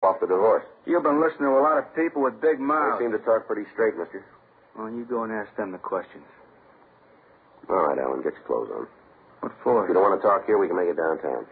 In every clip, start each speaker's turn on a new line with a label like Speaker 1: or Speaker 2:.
Speaker 1: off the divorce.
Speaker 2: You've been listening to a lot of people with big mouths.
Speaker 1: They seem to talk pretty straight, mister.
Speaker 2: Well, you go and ask them the questions.
Speaker 1: All right, Alan, get your clothes on.
Speaker 2: What for?
Speaker 1: If you don't want to talk here, we can make it downtown.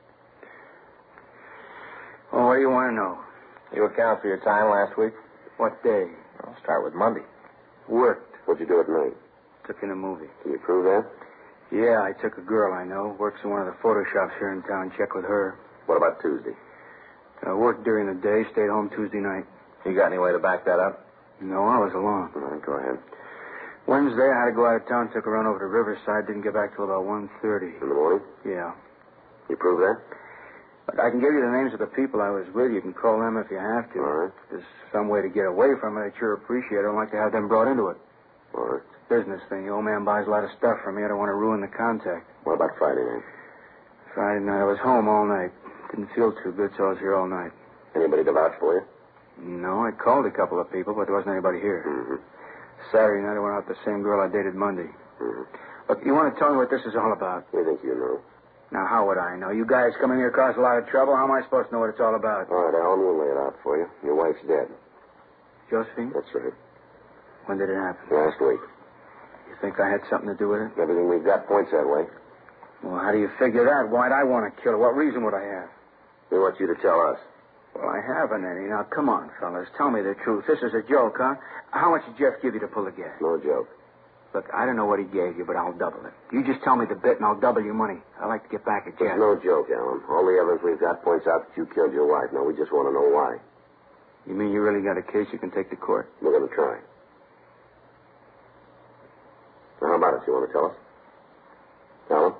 Speaker 2: Oh, what do you want to know?
Speaker 1: You account for your time last week?
Speaker 2: What day?
Speaker 1: I'll start with Monday.
Speaker 2: Worked.
Speaker 1: What'd you do at night?
Speaker 2: Took in a movie.
Speaker 1: Can you prove that?
Speaker 2: Yeah, I took a girl I know. Works in one of the photo shops here in town. Check with her.
Speaker 1: What about Tuesday?
Speaker 2: Worked during the day. Stayed home Tuesday night.
Speaker 1: You got any way to back that up?
Speaker 2: No, I was alone.
Speaker 1: All right, go ahead.
Speaker 2: Wednesday, I had to go out of town. Took a run over to Riverside. Didn't get back till about 1:30.
Speaker 1: In the morning?
Speaker 2: Yeah.
Speaker 1: You prove that?
Speaker 2: But I can give you the names of the people I was with. You can call them if you have to.
Speaker 1: All right.
Speaker 2: If there's some way to get away from it, I'd sure appreciate it. I don't like to have them brought into it.
Speaker 1: All right.
Speaker 2: Business thing. The old man buys a lot of stuff from me. I don't want to ruin the contact.
Speaker 1: What about Friday night?
Speaker 2: Friday night, I was home all night. Didn't feel too good, so I was here all night.
Speaker 1: Anybody to vouch for you?
Speaker 2: No, I called a couple of people, but there wasn't anybody here.
Speaker 1: Mm-hmm.
Speaker 2: Saturday night, I went out with the same girl I dated Monday.
Speaker 1: Mm-hmm.
Speaker 2: Look, you want to tell me what this is all about?
Speaker 1: You think you know?
Speaker 2: Now, how would I know? You guys coming here cause a lot of trouble. How am I supposed to know what it's all about?
Speaker 1: All right, Alan, we'll lay it out for you. Your wife's dead.
Speaker 2: Josephine?
Speaker 1: That's right.
Speaker 2: When did it happen?
Speaker 1: Last week.
Speaker 2: You think I had something to do with it?
Speaker 1: Everything we've got points that way.
Speaker 2: Well, how do you figure that? Why'd I want to kill her? What reason would I have?
Speaker 1: We want you to tell us.
Speaker 2: Well, I haven't any. Now, come on, fellas. Tell me the truth. This is a joke, huh? How much did Jeff give you to pull the gas?
Speaker 1: No joke.
Speaker 2: Look, I don't know what he gave you, but I'll double it. You just tell me the bit, and I'll double your money. I like to get back at Jeff.
Speaker 1: It's no joke, Alan. All the evidence we've got points out that you killed your wife. Now, we just want to know why.
Speaker 2: You mean you really got a case you can take to court?
Speaker 1: We're going to try. Now, how about it? You want to tell us? Alan?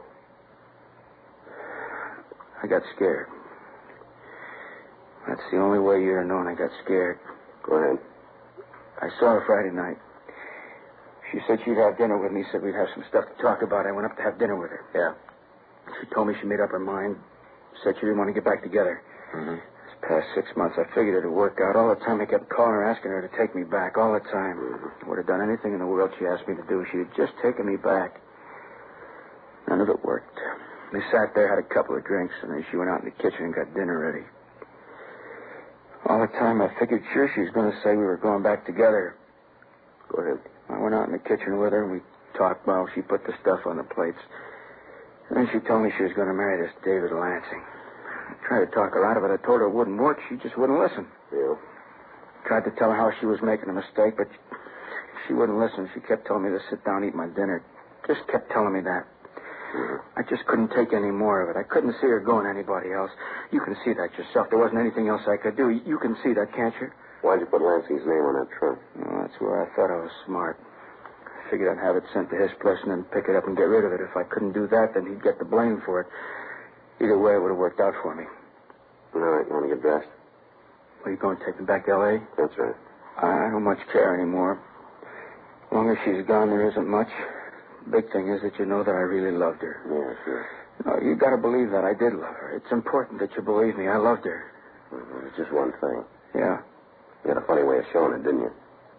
Speaker 2: I got scared. That's the only way you'd have known I got scared.
Speaker 1: Go ahead.
Speaker 2: I saw her Friday night. She said she'd have dinner with me, said we'd have some stuff to talk about. I went up to have dinner with her.
Speaker 1: Yeah.
Speaker 2: She told me she made up her mind, said she didn't want to get back together.
Speaker 1: Mm-hmm.
Speaker 2: This past 6 months, I figured it'd work out. All the time I kept calling her, asking her to take me back. All the time.
Speaker 1: Mm-hmm.
Speaker 2: I would have done anything in the world she asked me to do. She had just taken me back. None of it worked. We sat there, had a couple of drinks, and then she went out in the kitchen and got dinner ready. All the time, I figured sure she was going to say we were going back together.
Speaker 1: Go ahead.
Speaker 2: I went out in the kitchen with her, and we talked while she put the stuff on the plates. And then she told me she was going to marry this David Lansing. I tried to talk her out of it. I told her it wouldn't work. She just wouldn't listen.
Speaker 1: Yeah.
Speaker 2: Tried to tell her how she was making a mistake, but she wouldn't listen. She kept telling me to sit down and eat my dinner. Just kept telling me that.
Speaker 1: Mm-hmm.
Speaker 2: I just couldn't take any more of it. I couldn't see her going to anybody else. You can see that yourself. There wasn't anything else I could do. You can see that, can't you?
Speaker 1: Why'd you put Lansing's name on that trunk?
Speaker 2: Well, that's where I thought I was smart. I figured I'd have it sent to his place and then pick it up and get rid of it. If I couldn't do that, then he'd get the blame for it. Either way, it would have worked out for me.
Speaker 1: All right, you want to get dressed?
Speaker 2: Are you going to take me back to L.A.?
Speaker 1: That's right.
Speaker 2: I don't much care anymore. As long as she's gone, there isn't much. The big thing is that you know that I really loved her.
Speaker 1: Yeah, sure.
Speaker 2: No, you got to believe that I did love her. It's important that you believe me. I loved her.
Speaker 1: Mm-hmm. It's just one thing.
Speaker 2: Yeah.
Speaker 1: You had a funny way of showing it, didn't you?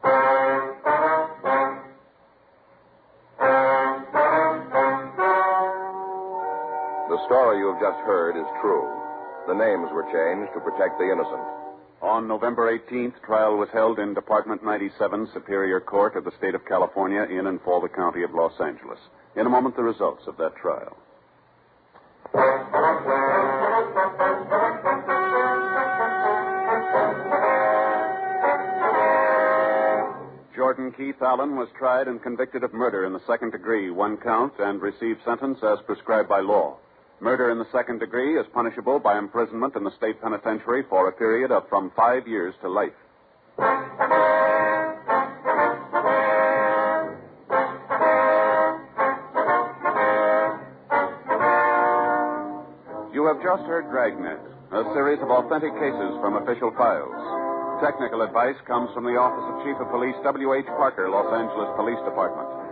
Speaker 3: The story you have just heard is true. The names were changed to protect the innocent.
Speaker 4: On November 18th, trial was held in Department 97, Superior Court of the State of California, in and for the County of Los Angeles. In a moment, the results of that trial. Jordan Keith Allen was tried and convicted of murder in the second degree, one count, and received sentence as prescribed by law. Murder in the second degree is punishable by imprisonment in the state penitentiary for a period of from 5 years to life. You have just heard Dragnet, a series of authentic cases from official files. Technical advice comes from the Office of Chief of Police W.H. Parker, Los Angeles Police Department.